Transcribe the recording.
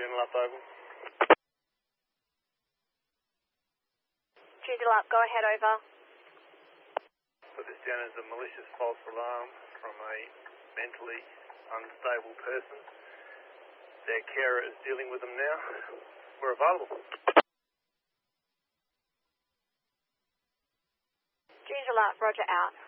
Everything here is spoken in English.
Joondalup Oval. Joondalup, go ahead, over. Put this down as a malicious false alarm from a mentally unstable person. Their carer is dealing with them now. We're available. Joondalup, roger, out.